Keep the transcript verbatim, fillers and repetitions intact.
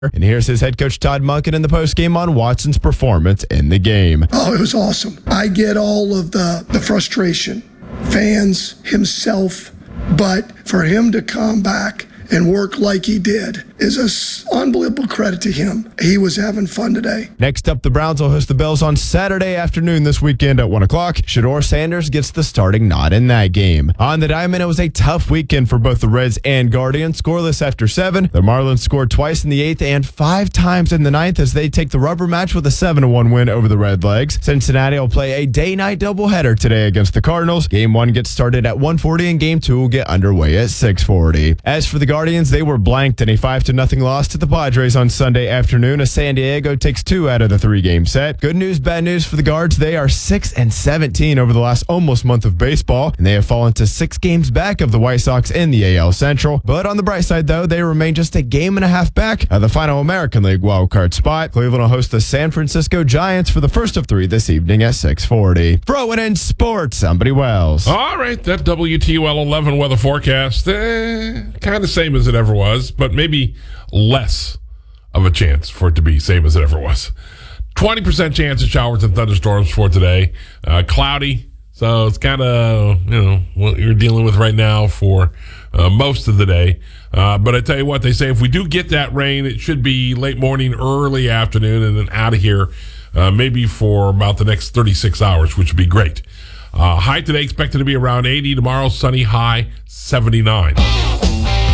And here's his head coach Todd Monken in the postgame on Watson's performance in the game. Oh, it was awesome. I get all of the, the frustration, fans, himself, but for him to come back and work like he did is an unbelievable credit to him. He was having fun today. Next up, the Browns will host the Bills on Saturday afternoon this weekend at one o'clock. Shedeur Sanders gets the starting nod in that game. On the diamond, it was a tough weekend for both the Reds and Guardians. Scoreless after seven. The Marlins scored twice in the eighth and five times in the ninth as they take the rubber match with a seven to one win over the Redlegs. Cincinnati will play a day-night doubleheader today against the Cardinals. Game one gets started at one forty and game two will get underway at six forty. As for the Guardians, they were blanked in a five to nothing loss to the Padres on Sunday afternoon as San Diego takes two out of the three-game set. Good news, bad news for the Guards. They are six and seventeen over the last almost month of baseball, and they have fallen to six games back of the White Sox in the A L Central. But on the bright side, though, they remain just a game and a half back of the final American League wildcard spot. Cleveland will host the San Francisco Giants for the first of three this evening at six forty. Throwing in sports, somebody Wells. All right, that W T U L eleven weather forecast, eh, kind of the same as it ever was, but maybe less of a chance for it to be same as it ever was. twenty percent chance of showers and thunderstorms for today. Uh, cloudy, so it's kind of, you know, what you're dealing with right now for uh, most of the day. Uh, but I tell you what, they say if we do get that rain, it should be late morning, early afternoon, and then out of here uh, maybe for about the next thirty-six hours, which would be great. Uh, high today expected to be around eighty. Tomorrow, sunny, high seventy-nine.